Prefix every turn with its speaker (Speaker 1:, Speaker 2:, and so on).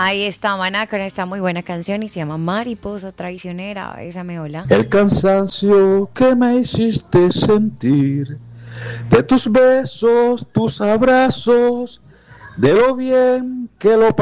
Speaker 1: Ahí está Maná con esta muy buena canción y se llama Mariposa Traicionera. Bésame, hola.
Speaker 2: El cansancio que me hiciste sentir, de tus besos, tus abrazos, de lo bien que lo